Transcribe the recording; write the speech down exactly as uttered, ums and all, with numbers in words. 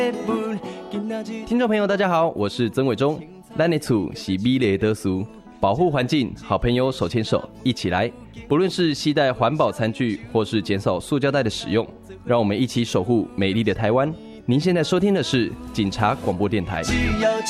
听众朋友大家好，我是曾伟忠。咱的厝是美丽的厝，保护环境，好朋友手牵手一起来。不论是携带环保餐具或是减少塑胶袋的使用，让我们一起守护美丽的台湾。您现在收听的是警察广播电台。只要